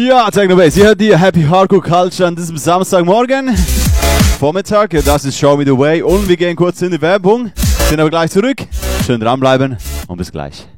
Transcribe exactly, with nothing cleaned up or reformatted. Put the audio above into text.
Ja, Technobase, ihr hört die Happy Hardcore Culture an diesem Samstagmorgen. Vormittag, das ist Show Me The Way und wir gehen kurz in die Werbung. Sind aber gleich zurück. Schön dranbleiben und bis gleich.